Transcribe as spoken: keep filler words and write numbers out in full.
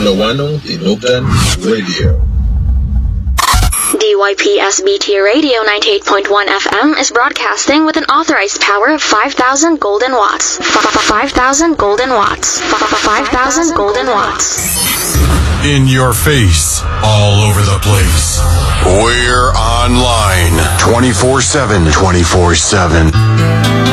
Ilocano Tinugtan Radio. D Y P S B T Radio ninety-eight point one F M is broadcasting with an authorized power of five thousand golden watts. five thousand golden watts. five thousand golden watts. In your face, all over the place. We're online twenty-four seven. twenty-four seven.